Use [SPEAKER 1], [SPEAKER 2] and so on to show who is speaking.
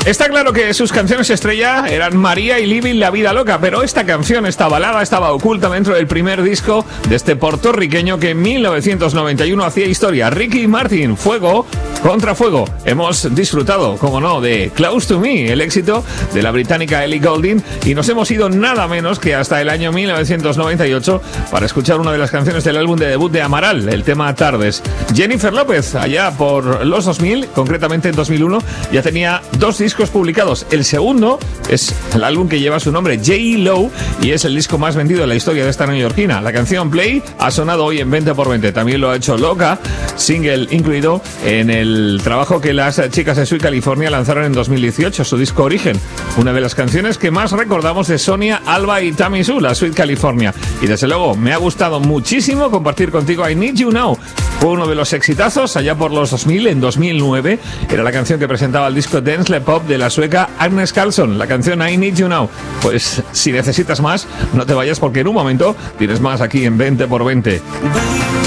[SPEAKER 1] Está claro que sus canciones estrella eran María y Living la vida loca, pero esta canción, esta balada, estaba oculta dentro del primer disco de este puertorriqueño que en 1991 hacía historia, Ricky Martin. Fuego contra fuego. Hemos disfrutado, como no, de Close to Me, el éxito de la británica Ellie Goulding, y nos hemos ido nada menos que hasta el año 1998 para escuchar una de las canciones del álbum de debut de Amaral, el tema Tardes. Jennifer López, allá por los 2000, concretamente en 2001, ya tenía 2 discos publicados. El segundo es el álbum que lleva su nombre, J-Lo, y es el disco más vendido en la historia de esta neoyorquina. La canción Play ha sonado hoy en 20x20. También lo ha hecho Loca, single incluido en el trabajo que las chicas de Sweet California lanzaron en 2018, su disco Origen. Una de las canciones que más recordamos de Sonia, Alba y Tammy Sue, la Sweet California. Y desde luego me ha gustado muchísimo compartir contigo I Need You Now. Fue uno de los exitazos allá por los 2000, en 2009. Era la canción que presentaba el disco Dance Pop de la sueca Agnes Carlsson, la canción I Need You Now. Pues si necesitas más, no te vayas porque en un momento tienes más aquí en 20x20.